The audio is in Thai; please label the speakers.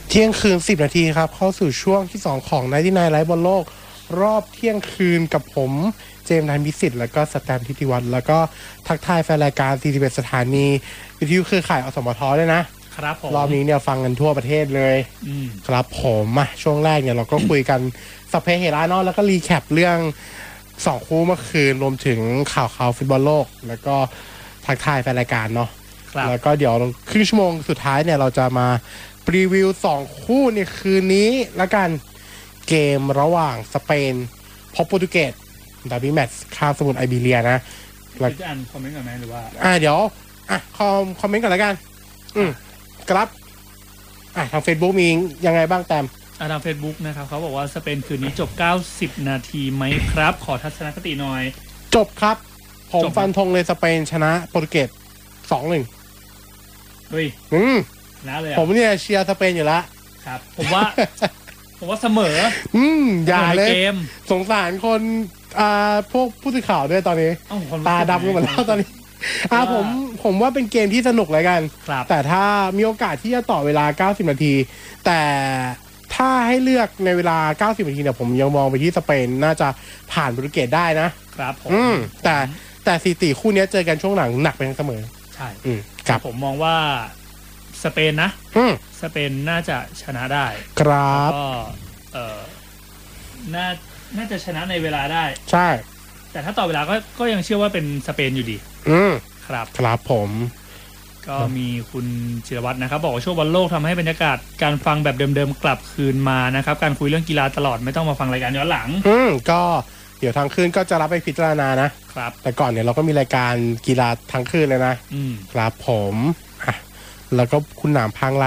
Speaker 1: เที่ยงคืน10 นาทีครับเข้าสู่ช่วงที่2ของ99ไลฟ์บอลโลกรอบเที่ยงคืนกับผมเจมส์ธันพิสิทธิ์แล้วก็สแตมป์ทิติวัฒน์แล้วก็ทักทายแฟนรายการ41สถานีวิทยุเครือข่ายอสมทด้วยนะครับผมรอบนี้เนี่ยฟังกันทั่วประเทศเลยครับผมช่วงแรกเนี่ยเราก็คุยกันสัพเพเหระเนาะแล้วก็รีแคปเรื่อง2คู่เมื่อคืนรวมถึงข่าวฟุตบอลโลกแล้วก็ทักทายแฟนรายการเนาะแล้วก็เดี๋ยวครึ่งชั่วโมงสุดท้ายเนี่ยเราจะมารีวิว2คู่ในคืนนี้แล้วกันเกมระหว่างสเปนพบโปรตุเกสดาร์บี้แมตช์ข้ามสมุทรไอเบีเรียนะ
Speaker 2: แล้วจะอ่านคอมเมนต์ก่อนไหมหรือว่า
Speaker 1: เดี๋ยวคอมเมนต์ก่อนแล้วกันครับทาง Facebook มียังไงบ้างแต้ม
Speaker 2: ทาง Facebook นะครับเขาบอกว่าสเปนคืนนี้จบ90นาทีไหมครับขอทัศนคติหน่อย
Speaker 1: จบครับผมฟันธงเลยสเปนชนะโปรตุเกส 2-1
Speaker 2: เฮ้ยนะเลย
Speaker 1: ผมเนี่ยเชียร์สเปนอยู่แล้ว
Speaker 2: ครับผมว่าเสมอ
Speaker 1: อย่าเลยสงสารคนพวกผู้สื่อข่าวด้วยตอนนี้ตาดำกันหมดแล้วตอนนี้ผมว่าเป็นเกมที่สนุกเลยกันแต่ถ้ามีโอกาสที่จะต่อเวลา90นาทีแต่ถ้าให้เลือกในเวลา90นาทีเนี่ยผมยังมองไปที่สเปนน่าจะผ่านโปรตุเกสได้นะครับแต่สถิติคู่นี้เจอกันช่วงหลังหนักไปทั้งเสมอ
Speaker 2: ใช่ครับผมมองว่าสเปนนะสเปนน่าจะชนะได้
Speaker 1: ครับ
Speaker 2: ก็น่าจะชนะในเวลาได้
Speaker 1: ใช่
Speaker 2: แต่ถ้าต่อเวลาก็ยังเชื่อว่าเป็นสเปนอยู่ดี
Speaker 1: ครับผม
Speaker 2: ก็มีคุณจิรวัตรนะครับบอกว่าช่วงบอลโลกทำให้บรรยากาศการฟังแบบเดิมๆกลับคืนมานะครับการคุยเรื่องกีฬาตลอดไม่ต้องมาฟังรายการย้อนหลัง
Speaker 1: ก็เดี๋ยวทางคืนก็จะรับไปพิจารณานะครับแต่ก่อนเนี่ยเราก็มีรายการกีฬาทางคืนเลยนะครับผมแล้วก็คุณหนามพังละ